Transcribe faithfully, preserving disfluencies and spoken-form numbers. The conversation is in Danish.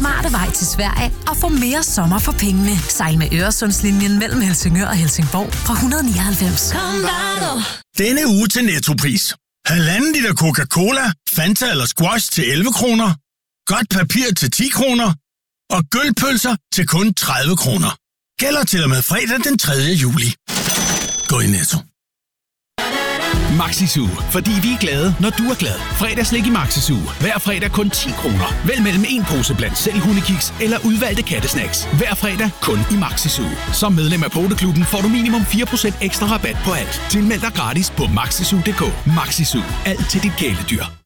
smarte vej til Sverige og få mere sommer for pengene. Sejl med Øresundslinjen mellem Helsingør og Helsingborg fra et hundrede nioghalvfems. Denne uge til Nettopris. Halvanden liter Coca-Cola, Fanta eller Squash til elleve kroner. Godt papir til ti kroner. Og gølpølser til kun tredive kroner. Gælder til og med fredag den tredje juli. Gå i Netto. Maxisuge, fordi vi er glade, når du er glad. Fredagslik i Maxisuge. Hver fredag kun ti kroner. Vælg mellem en pose blandt selv hundekiks eller udvalgte kattesnacks. Hver fredag kun i Maxisuge. Som medlem af Poteklubben får du minimum fire procent ekstra rabat på alt. Tilmeld dig gratis på maxisuge punktum d k. Maxisuge. Alt til dit kæledyr.